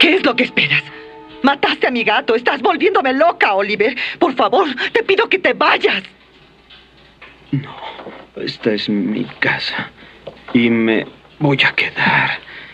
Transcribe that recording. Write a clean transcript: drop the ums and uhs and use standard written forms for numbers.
¿Qué es lo que esperas? Mataste a mi gato. Estás volviéndome loca, Oliver. Por favor, te pido que te vayas. No, esta es mi casa. Y me voy a quedar.